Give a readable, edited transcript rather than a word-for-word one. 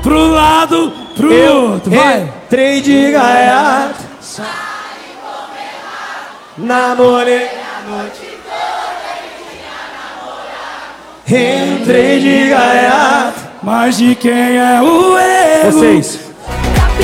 pro lado, pro outro. Vai! Entrei de gaiato, namorei a noite toda. Entrei de gaiato. Mas de quem é o erro? Vocês.